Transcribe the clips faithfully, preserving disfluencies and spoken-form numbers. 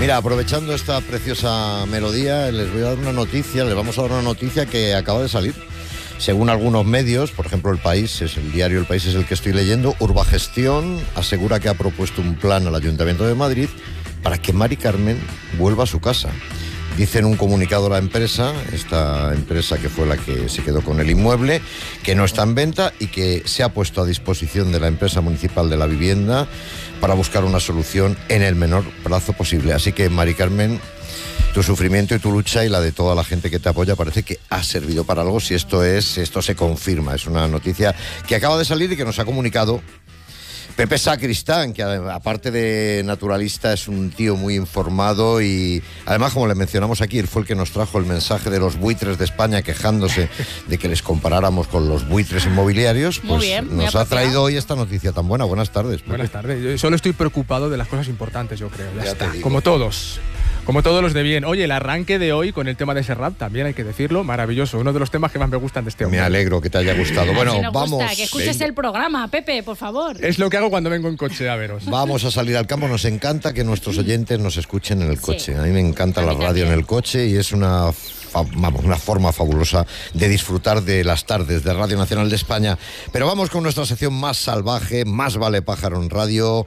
Mira, aprovechando esta preciosa melodía, les voy a dar una noticia, les vamos a dar una noticia que acaba de salir. Según algunos medios, por ejemplo El País, es el diario El País es el que estoy leyendo, Urbagestión asegura que ha propuesto un plan al Ayuntamiento de Madrid para que Mari Carmen vuelva a su casa. Dice en un comunicado la empresa, esta empresa que fue la que se quedó con el inmueble, que no está en venta y que se ha puesto a disposición de la empresa municipal de la vivienda para buscar una solución en el menor plazo posible. Así que, Mari Carmen, tu sufrimiento y tu lucha y la de toda la gente que te apoya parece que ha servido para algo, si esto es, esto se confirma. Es una noticia que acaba de salir y que nos ha comunicado Pepe Sacristán, que aparte de naturalista es un tío muy informado y además, como le mencionamos aquí, él fue el que nos trajo el mensaje de los buitres de España quejándose de que les comparáramos con los buitres inmobiliarios. Pues muy bien, nos ha traído hoy esta noticia tan buena. Buenas tardes, Pepe. Buenas tardes. Yo solo estoy preocupado de las cosas importantes, yo creo. Ya, Ya está, te como todos. Como todos los de bien. Oye, el arranque de hoy con el tema de Serrat, también hay que decirlo, maravilloso. Uno de los temas que más me gustan de este hombre. Me alegro que te haya gustado. Bueno, si nos vamos. gusta, que escuches venga. el programa, Pepe, por favor. Es lo que hago cuando vengo en coche a veros. Vamos a salir al campo. Nos encanta que nuestros oyentes nos escuchen en el coche. Sí. A mí me encanta A la mí radio también. en el coche y es una, fa- vamos, una forma fabulosa de disfrutar de las tardes de Radio Nacional de España. Pero vamos con nuestra sección más salvaje, Más vale pájaro en radio,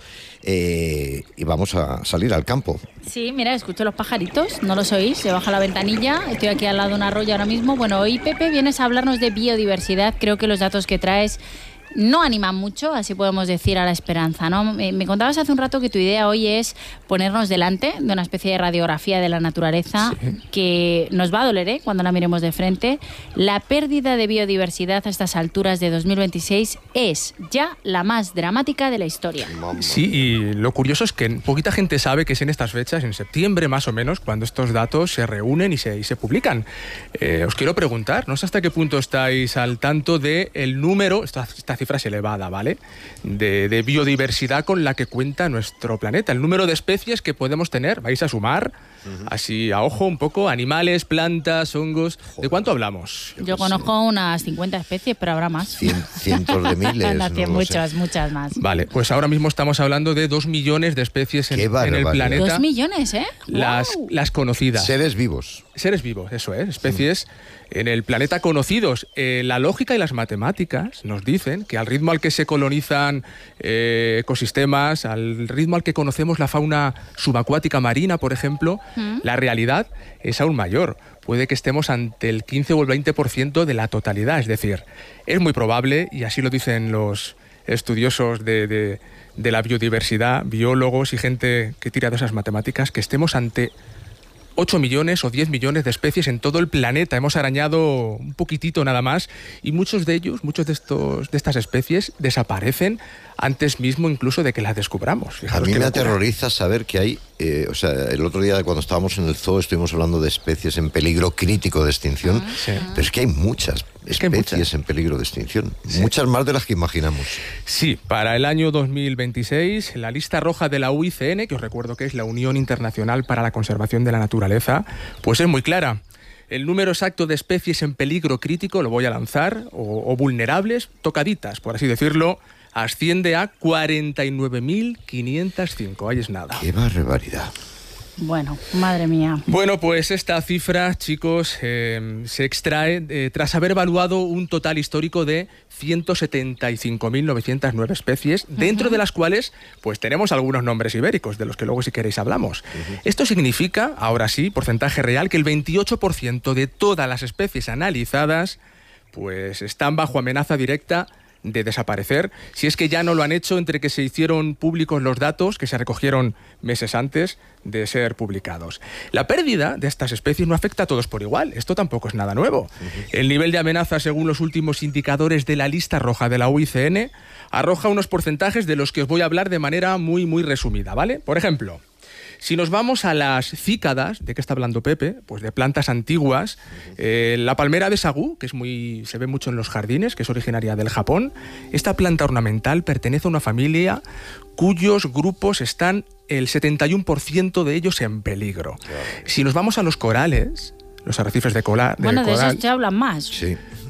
eh, y vamos a salir al campo. Sí, mira, escucho los pajaritos, no los oís, se baja la ventanilla, estoy aquí al lado de un arroyo ahora mismo. Bueno, hoy, Pepe, vienes a hablarnos de biodiversidad. Creo que los datos que traes no animan mucho, así podemos decir, a la esperanza, ¿no? Me, me contabas hace un rato que tu idea hoy es ponernos delante de una especie de radiografía de la naturaleza, sí, que nos va a doler, ¿eh?, cuando la miremos de frente. La pérdida de biodiversidad a estas alturas de dos mil veintiséis es ya la más dramática de la historia. Sí, y lo curioso es que poquita gente sabe que es en estas fechas, en septiembre más o menos, cuando estos datos se reúnen y se, y se publican. Eh, os quiero preguntar, no sé hasta qué punto estáis al tanto del número, esta, esta cifra es elevada, ¿vale?, de, de biodiversidad con la que cuenta nuestro planeta, el número de especies que podemos tener. ¿Vais a sumar? Uh-huh. Así a ojo un poco, animales, plantas, hongos. ¿De cuánto hablamos? Yo, Yo conozco sé. unas cincuenta especies, pero habrá más. Cien, cientos de miles. no, no muchas, sé. muchas más. Vale, pues ahora mismo estamos hablando de dos millones de especies en, en el planeta. Dos millones, ¿eh? Las, wow. las conocidas. Seres vivos. Seres vivos, eso es, especies mm. en el planeta conocidos. Eh, la lógica y las matemáticas nos dicen que al ritmo al que se colonizan eh, ecosistemas, al ritmo al que conocemos la fauna subacuática marina, por ejemplo, mm. la realidad es aún mayor. Puede que estemos ante el quince o el veinte por ciento de la totalidad. Es decir, es muy probable, y así lo dicen los estudiosos de, de, de la biodiversidad, biólogos y gente que tira de esas matemáticas, que estemos ante ocho millones o diez millones de especies en todo el planeta. Hemos arañado un poquitito nada más y muchos de ellos, muchos de estos de estas especies desaparecen antes mismo incluso de que las descubramos. Fijaros a mí me locura. aterroriza saber que hay, eh, o sea, el otro día cuando estábamos en el zoo estuvimos hablando de especies en peligro crítico de extinción, uh-huh. sí. pero es que hay muchas es que hay especies muchas. en peligro de extinción, sí. muchas más de las que imaginamos. Sí, para el año dos mil veintiséis, la lista roja de la U I C N, que os recuerdo que es la Unión Internacional para la Conservación de la Naturaleza, pues es muy clara. El número exacto de especies en peligro crítico, lo voy a lanzar, o, o vulnerables, tocaditas, por así decirlo, asciende a cuarenta y nueve mil quinientos cinco. Ahí es nada. ¡Qué barbaridad! Bueno, madre mía. Bueno, pues esta cifra, chicos, eh, se extrae eh, tras haber evaluado un total histórico de ciento setenta y cinco mil novecientas nueve especies, uh-huh. dentro de las cuales pues tenemos algunos nombres ibéricos, de los que luego si queréis hablamos. Uh-huh. Esto significa, ahora sí, porcentaje real, que el veintiocho por ciento de todas las especies analizadas pues están bajo amenaza directa de desaparecer, si es que ya no lo han hecho entre que se hicieron públicos los datos que se recogieron meses antes de ser publicados. La pérdida de estas especies no afecta a todos por igual, esto tampoco es nada nuevo. Uh-huh. El nivel de amenaza, según los últimos indicadores de la lista roja de la U I C N, arroja unos porcentajes de los que os voy a hablar de manera muy, muy resumida, ¿vale? Por ejemplo, si nos vamos a las cícadas, ¿de qué está hablando Pepe? Pues de plantas antiguas. Eh, la palmera de sagú, que es muy, se ve mucho en los jardines, que es originaria del Japón. Esta planta ornamental pertenece a una familia cuyos grupos están el setenta y uno por ciento de ellos en peligro. Si nos vamos a los corales, los arrecifes de, cola, de bueno, coral... Bueno, de esos ya hablan más. Sí.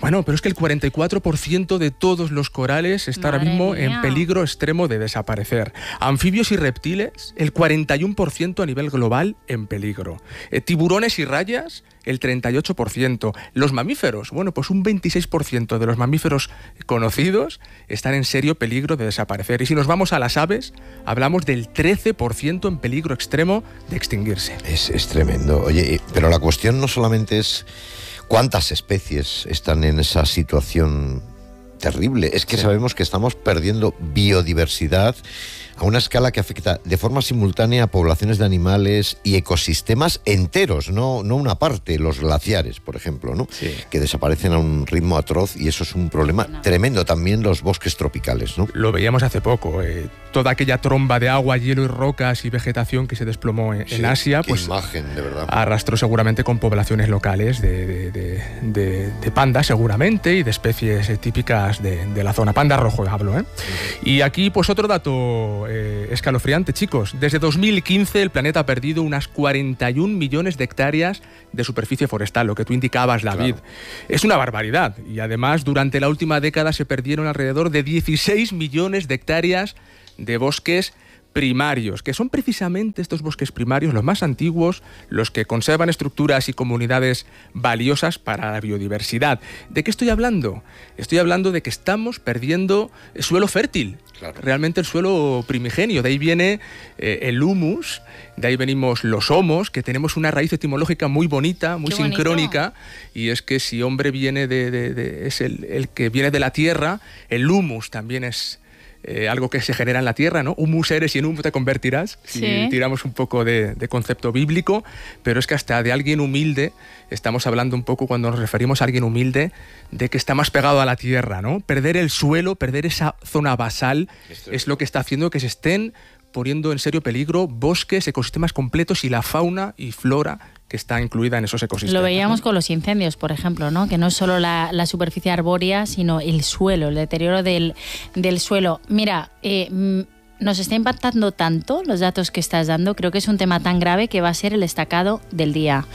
Bueno, pero es que el cuarenta y cuatro por ciento de todos los corales está Madre ahora mismo mía. en peligro extremo de desaparecer. Anfibios y reptiles, el cuarenta y uno por ciento a nivel global en peligro. Eh, tiburones y rayas, el treinta y ocho por ciento. Los mamíferos, bueno, pues un veintiséis por ciento de los mamíferos conocidos están en serio peligro de desaparecer. Y si nos vamos a las aves, hablamos del trece por ciento en peligro extremo de extinguirse. Es, es tremendo. Oye, pero la cuestión no solamente es cuántas especies están en esa situación terrible, es que Sí. sabemos que estamos perdiendo biodiversidad a una escala que afecta de forma simultánea a poblaciones de animales y ecosistemas enteros, no, no una parte, los glaciares, por ejemplo, ¿no? Sí. Que desaparecen a un ritmo atroz y eso es un problema No. tremendo. También los bosques tropicales, ¿no? Lo veíamos hace poco, eh, toda aquella tromba de agua, hielo y rocas y vegetación que se desplomó en, en Sí, Asia, qué pues imagen, de verdad. arrastró seguramente con poblaciones locales de, de, de, de, de pandas seguramente y de especies eh, típicas de, de la zona. Panda rojo hablo, ¿eh? Y aquí pues otro dato eh, escalofriante, chicos. Desde dos mil quince el planeta ha perdido unas cuarenta y un millones de hectáreas de superficie forestal, lo que tú indicabas, David. Claro. Es una barbaridad. Y además durante la última década se perdieron alrededor de dieciséis millones de hectáreas de bosques primarios, que son precisamente estos bosques primarios los más antiguos, los que conservan estructuras y comunidades valiosas para la biodiversidad. ¿De qué estoy hablando? Estoy hablando de que estamos perdiendo suelo fértil, Claro. realmente el suelo primigenio. De ahí viene eh, el humus, de ahí venimos los homos, que tenemos una raíz etimológica muy bonita, muy Qué bonito. sincrónica, y es que si hombre viene de, de- de- es el, el que viene de la tierra, el humus también es eh, algo que se genera en la tierra, ¿no? Humus eres y en humus te convertirás, si Sí. tiramos un poco de, de concepto bíblico, pero es que hasta de alguien humilde, estamos hablando un poco cuando nos referimos a alguien humilde, de que está más pegado a la tierra, ¿no? Perder el suelo, perder esa zona basal, Esto es lo que está haciendo que se estén poniendo en serio peligro bosques, ecosistemas completos y la fauna y flora que está incluida en esos ecosistemas. Lo veíamos ¿no? con los incendios, por ejemplo, ¿no? Que no es solo la, la superficie arbórea, sino el suelo, el deterioro del, del suelo. Mira, eh, mm, nos está impactando tanto los datos que estás dando, creo que es un tema tan grave que va a ser el destacado del día.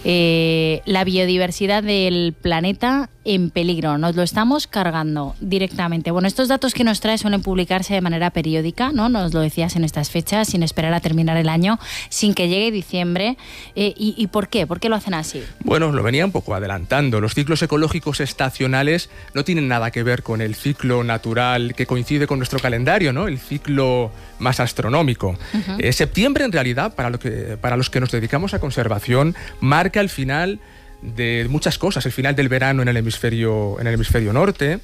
Eh, la biodiversidad del planeta en peligro, nos lo estamos cargando directamente. Bueno, estos datos que nos trae suelen publicarse de manera periódica, ¿no? Nos lo decías en estas fechas, sin esperar a terminar el año, sin que llegue diciembre. Eh, y, ¿Y por qué? ¿Por qué lo hacen así? Bueno, lo venía un poco adelantando. Los ciclos ecológicos estacionales no tienen nada que ver con el ciclo natural que coincide con nuestro calendario, ¿no? El ciclo más astronómico. Ujú. Eh, septiembre, en realidad, para, lo que, para los que nos dedicamos a conservación, marca el final de muchas cosas, el final del verano en el hemisferio, en el hemisferio norte,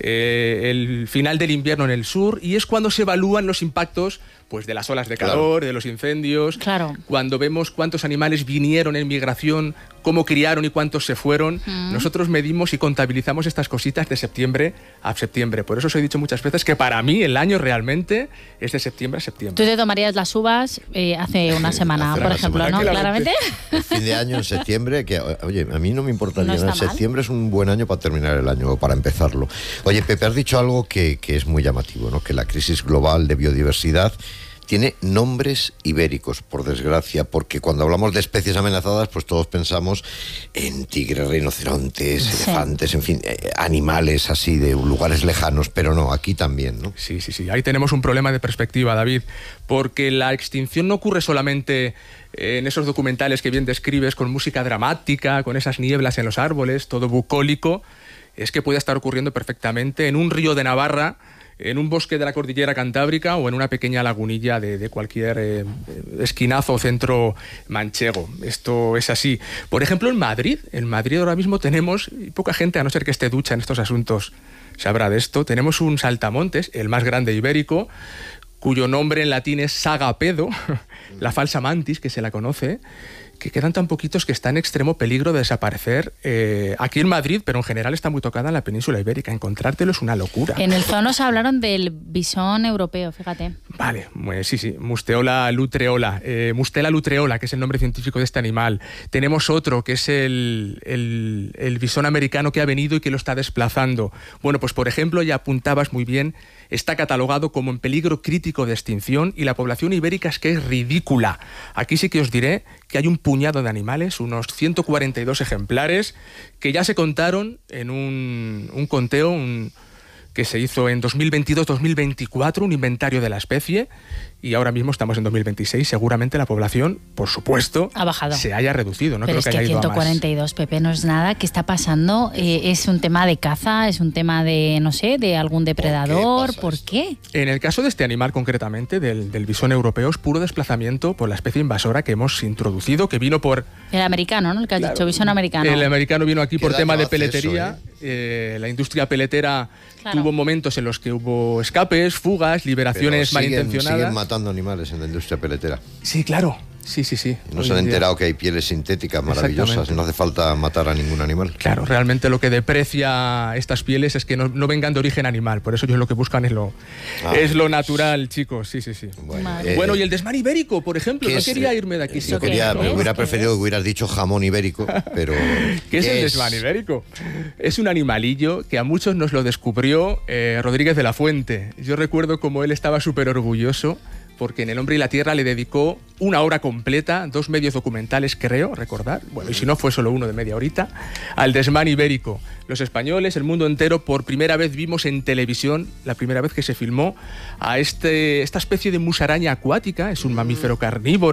eh, el final del invierno en el sur, y es cuando se evalúan los impactos pues, de las olas de calor, Claro. de los incendios, Claro. cuando vemos cuántos animales vinieron en migración, cómo criaron y cuántos se fueron. Mm. Nosotros medimos y contabilizamos estas cositas de septiembre a septiembre. Por eso os he dicho muchas veces que para mí el año realmente es de septiembre a septiembre. Tú te tomarías las uvas eh, hace una semana, Hace por una ejemplo, semana, ¿no? claramente. Claramente. El fin de año en septiembre, que oye, a mí no me importaría No nada. está mal. Septiembre es un buen año para terminar el año o para empezarlo. Oye, Pepe, has dicho algo que, que es muy llamativo, ¿no? Que la crisis global de biodiversidad tiene nombres ibéricos, por desgracia, porque cuando hablamos de especies amenazadas, pues todos pensamos en tigres, rinocerontes, Sí. elefantes, en fin, eh, animales así de lugares lejanos, pero no, aquí también, ¿no? Sí, sí, sí. Ahí tenemos un problema de perspectiva, David, porque la extinción no ocurre solamente en esos documentales que bien describes, con música dramática, con esas nieblas en los árboles, todo bucólico. Es que puede estar ocurriendo perfectamente en un río de Navarra, en un bosque de la cordillera cantábrica o en una pequeña lagunilla de, de cualquier eh, esquinazo o centro manchego. Esto es así. Por ejemplo, en Madrid, en Madrid ahora mismo tenemos, y poca gente, a no ser que esté ducha en estos asuntos, sabrá de esto, tenemos un saltamontes, el más grande ibérico, cuyo nombre en latín es Sagapedo, la falsa mantis que se la conoce, que quedan tan poquitos que está en extremo peligro de desaparecer eh, aquí en Madrid, pero en general está muy tocada en la península ibérica. Encontrártelo es una locura. En el zoo nos hablaron del bisón europeo, fíjate. Vale, pues sí, sí, Musteola lutreola, eh, Mustela lutreola, que es el nombre científico de este animal. Tenemos otro, que es el, el, el bisón americano que ha venido y que lo está desplazando. Bueno, pues por ejemplo, ya apuntabas muy bien, está catalogado como en peligro crítico de extinción y la población ibérica es que es ridícula. Aquí sí que os diré que hay un puñado de animales, unos ciento cuarenta y dos ejemplares, que ya se contaron en un, un conteo un, que se hizo en dos mil veintidós dos mil veinticuatro, un inventario de la especie, y ahora mismo estamos en dos mil veintiséis. Seguramente la población, por supuesto, ha bajado, se haya reducido. No Pero creo es que que haya ido a ciento cuarenta y dos, más. Pepe, no es nada. ¿Qué está pasando? Eh, ¿Es un tema de caza? ¿Es un tema de, no sé, de algún depredador? pasa ¿Por esto? qué? En el caso de este animal concretamente, del, del bisón europeo, es puro desplazamiento por la especie invasora que hemos introducido, que vino por... El americano, ¿no? El que has Claro. dicho, bisón americano. El americano vino aquí ¿Qué por daño tema de hace peletería. eso, Eh, la industria peletera Claro. tuvo momentos en los que hubo escapes, fugas, Pero liberaciones siguen, malintencionadas. siguen matando animales en la industria peletera. Sí, claro. Sí, sí, sí. No Hoy se han en día. enterado que hay pieles sintéticas maravillosas. Exactamente. No hace falta matar a ningún animal. Claro, realmente lo que deprecia estas pieles es que no, no vengan de origen animal. Por eso ellos lo que buscan es lo, Ah. es lo natural, chicos. Sí, sí, sí. Bueno, Madre. eh, Bueno, y el desmán ibérico, por ejemplo. ¿qué No es? quería irme de aquí. Yo sin quería, qué me es? hubiera ¿Qué preferido es? que hubieras dicho jamón ibérico, pero... ¿Qué es el desván ibérico? Es un animalillo que a muchos nos lo descubrió eh, Rodríguez de la Fuente. Yo recuerdo como él estaba súper orgulloso porque en El Hombre y la Tierra le dedicó una hora completa, dos medios documentales, creo, recordar, bueno, y si no fue solo uno de media horita, al desmán ibérico. Los españoles, el mundo entero, por primera vez vimos en televisión, la primera vez que se filmó, a este, esta especie de musaraña acuática, es un mamífero carnívoro,